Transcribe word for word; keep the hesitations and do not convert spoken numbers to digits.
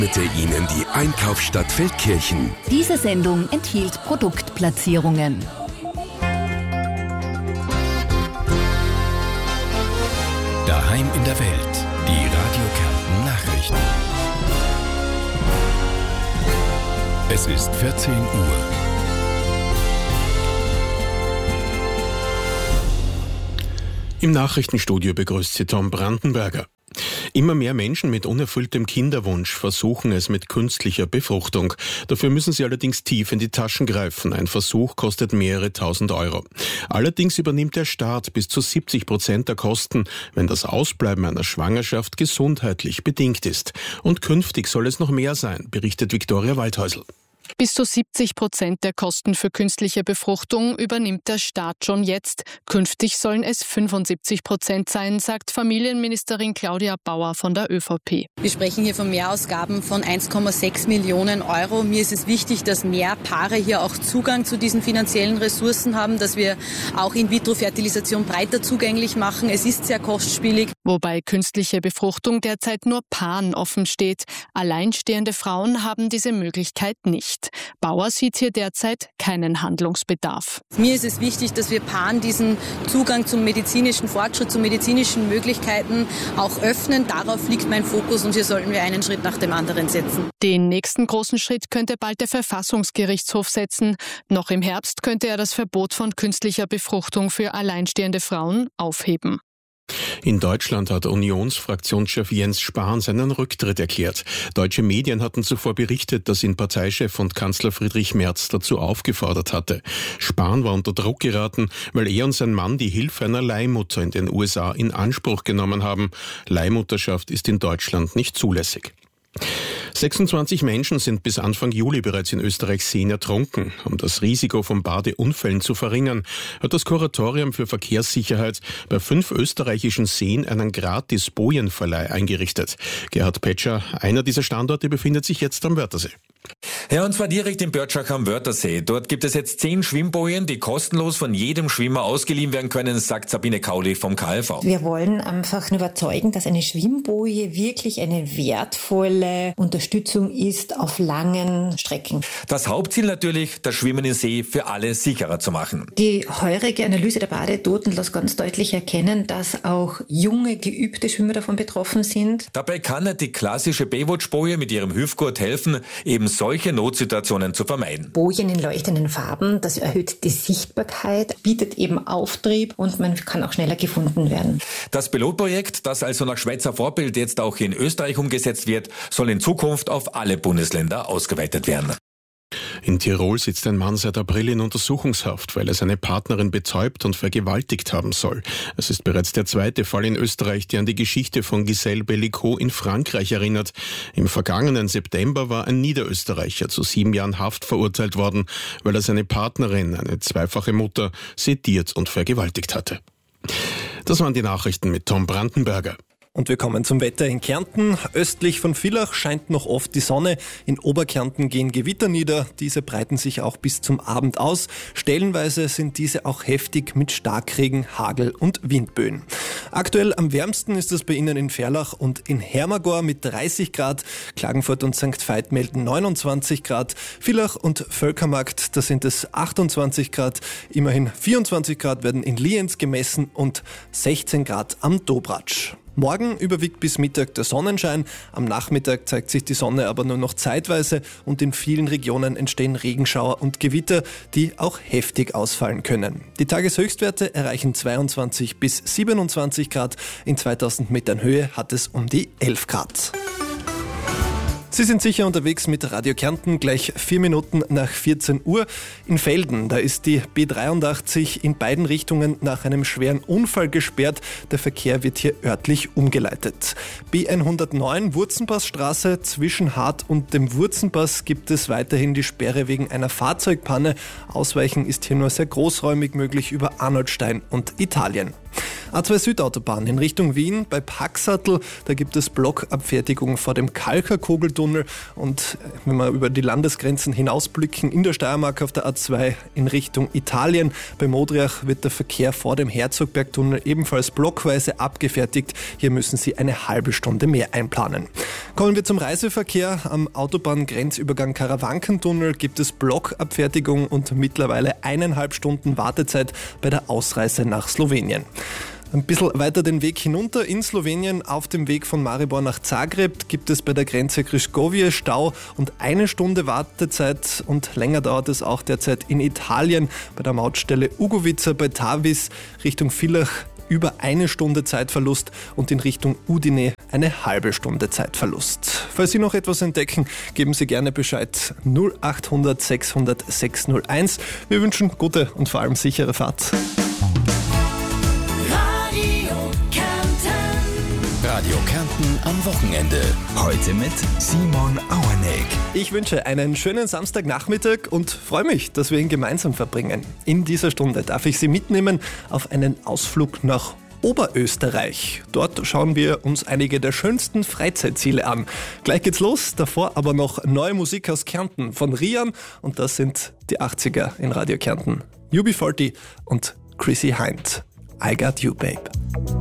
Bitte Ihnen die Einkaufsstadt Feldkirchen. Diese Sendung enthielt Produktplatzierungen. Daheim in der Welt. Die Radio Kärnten Nachrichten. Es ist vierzehn Uhr. Im Nachrichtenstudio begrüßt Sie Tom Brandenberger. Immer mehr Menschen mit unerfülltem Kinderwunsch versuchen es mit künstlicher Befruchtung. Dafür müssen sie allerdings tief in die Taschen greifen. Ein Versuch kostet mehrere tausend Euro. Allerdings übernimmt der Staat bis zu siebzig Prozent der Kosten, wenn das Ausbleiben einer Schwangerschaft gesundheitlich bedingt ist. Und künftig soll es noch mehr sein, berichtet Viktoria Waldhäusl. Bis zu siebzig Prozent der Kosten für künstliche Befruchtung übernimmt der Staat schon jetzt. Künftig sollen es fünfundsiebzig Prozent sein, sagt Familienministerin Claudia Bauer von der ÖVP. Wir sprechen hier von Mehrausgaben von eins Komma sechs Millionen Euro. Mir ist es wichtig, dass mehr Paare hier auch Zugang zu diesen finanziellen Ressourcen haben, dass wir auch In-vitro-Fertilisation breiter zugänglich machen. Es ist sehr kostspielig. Wobei künstliche Befruchtung derzeit nur Paaren offen steht. Alleinstehende Frauen haben diese Möglichkeit nicht. Bauer sieht hier derzeit keinen Handlungsbedarf. Mir ist es wichtig, dass wir Paaren diesen Zugang zum medizinischen Fortschritt, zu medizinischen Möglichkeiten auch öffnen. Darauf liegt mein Fokus und hier sollten wir einen Schritt nach dem anderen setzen. Den nächsten großen Schritt könnte bald der Verfassungsgerichtshof setzen. Noch im Herbst könnte er das Verbot von künstlicher Befruchtung für alleinstehende Frauen aufheben. In Deutschland hat Unionsfraktionschef Jens Spahn seinen Rücktritt erklärt. Deutsche Medien hatten zuvor berichtet, dass ihn Parteichef und Kanzler Friedrich Merz dazu aufgefordert hatte. Spahn war unter Druck geraten, weil er und sein Mann die Hilfe einer Leihmutter in den U S A in Anspruch genommen haben. Leihmutterschaft ist in Deutschland nicht zulässig. sechsundzwanzig Menschen sind bis Anfang Juli bereits in Österreichs Seen ertrunken. Um das Risiko von Badeunfällen zu verringern, hat das Kuratorium für Verkehrssicherheit bei fünf österreichischen Seen einen Gratis-Bojenverleih eingerichtet. Gerhard Petscher, einer dieser Standorte, befindet sich jetzt am Wörthersee. Ja, und zwar direkt in Börtschach am Wörthersee. Dort gibt es jetzt zehn Schwimmbojen, die kostenlos von jedem Schwimmer ausgeliehen werden können, sagt Sabine Kauli vom K L V. Wir wollen einfach überzeugen, dass eine Schwimmboje wirklich eine wertvolle Unterstützung ist auf langen Strecken. Das Hauptziel natürlich, das Schwimmen im See für alle sicherer zu machen. Die heurige Analyse der Badedoten lässt ganz deutlich erkennen, dass auch junge, geübte Schwimmer davon betroffen sind. Dabei kann die klassische Baywatch-Boje mit ihrem Hüftgurt helfen, eben solche Notsituationen zu vermeiden. Bojen in leuchtenden Farben, das erhöht die Sichtbarkeit, bietet eben Auftrieb und man kann auch schneller gefunden werden. Das Pilotprojekt, das also nach Schweizer Vorbild jetzt auch in Österreich umgesetzt wird, soll in Zukunft auf alle Bundesländer ausgeweitet werden. In Tirol sitzt ein Mann seit April in Untersuchungshaft, weil er seine Partnerin betäubt und vergewaltigt haben soll. Es ist bereits der zweite Fall in Österreich, der an die Geschichte von Gisèle Bellico in Frankreich erinnert. Im vergangenen September war ein Niederösterreicher zu sieben Jahren Haft verurteilt worden, weil er seine Partnerin, eine zweifache Mutter, sediert und vergewaltigt hatte. Das waren die Nachrichten mit Tom Brandenberger. Und wir kommen zum Wetter in Kärnten. Östlich von Villach scheint noch oft die Sonne. In Oberkärnten gehen Gewitter nieder. Diese breiten sich auch bis zum Abend aus. Stellenweise sind diese auch heftig mit Starkregen, Hagel und Windböen. Aktuell am wärmsten ist es bei Ihnen in Ferlach und in Hermagor mit dreißig Grad. Klagenfurt und Sankt Veit melden neunundzwanzig Grad. Villach und Völkermarkt, da sind es achtundzwanzig Grad. Immerhin vierundzwanzig Grad werden in Lienz gemessen und sechzehn Grad am Dobratsch. Morgen überwiegt bis Mittag der Sonnenschein. Am Nachmittag zeigt sich die Sonne aber nur noch zeitweise und in vielen Regionen entstehen Regenschauer und Gewitter, die auch heftig ausfallen können. Die Tageshöchstwerte erreichen zweiundzwanzig bis siebenundzwanzig Grad. In zweitausend Metern Höhe hat es um die elf Grad. Sie sind sicher unterwegs mit Radio Kärnten, gleich vier Minuten nach vierzehn Uhr. In Velden, da ist die B dreiundachtzig in beiden Richtungen nach einem schweren Unfall gesperrt. Der Verkehr wird hier örtlich umgeleitet. B hundertneun Wurzenpassstraße zwischen Hart und dem Wurzenpass gibt es weiterhin die Sperre wegen einer Fahrzeugpanne. Ausweichen ist hier nur sehr großräumig möglich über Arnoldstein und Italien. A zwei Südautobahn in Richtung Wien bei Paxatl, da gibt es Blockabfertigung vor dem Kalkerkogeltunnel und wenn wir über die Landesgrenzen hinausblicken, in der Steiermark auf der A zwei in Richtung Italien. Bei Modriach wird der Verkehr vor dem Herzogbergtunnel ebenfalls blockweise abgefertigt. Hier müssen Sie eine halbe Stunde mehr einplanen. Kommen wir zum Reiseverkehr. Am Autobahngrenzübergang Karawankentunnel gibt es Blockabfertigung und mittlerweile eineinhalb Stunden Wartezeit bei der Ausreise nach Slowenien. Ein bisschen weiter den Weg hinunter in Slowenien, auf dem Weg von Maribor nach Zagreb, gibt es bei der Grenze Križkovje Stau und eine Stunde Wartezeit und länger dauert es auch derzeit in Italien bei der Mautstelle Ugovica bei Tavis Richtung Villach über eine Stunde Zeitverlust und in Richtung Udine eine halbe Stunde Zeitverlust. Falls Sie noch etwas entdecken, geben Sie gerne Bescheid null achthundert sechshundert sechshunderteins. Wir wünschen gute und vor allem sichere Fahrt. Radio Kärnten am Wochenende. Heute mit Simon Auenig. Ich wünsche einen schönen Samstagnachmittag und freue mich, dass wir ihn gemeinsam verbringen. In dieser Stunde darf ich Sie mitnehmen auf einen Ausflug nach Oberösterreich. Dort schauen wir uns einige der schönsten Freizeitziele an. Gleich geht's los, davor aber noch neue Musik aus Kärnten von Rian und das sind die achtziger in Radio Kärnten. U B vierzig und Chrissy Hind. I Got You, Babe.